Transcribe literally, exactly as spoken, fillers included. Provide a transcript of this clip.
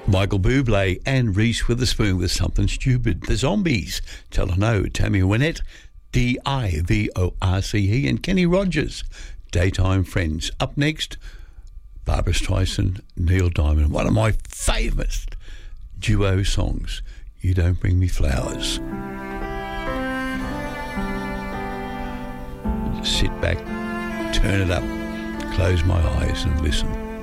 Michael Bublé and Reese Witherspoon with Something Stupid. The Zombies, Tell Her No, Tammy Wynette, D I V O R C E, and Kenny Rogers, Daytime Friends. Up next, Barbra Streisand, Neil Diamond, one of my favourite duo songs, You Don't Bring Me Flowers. Sit back, turn it up, close my eyes and listen.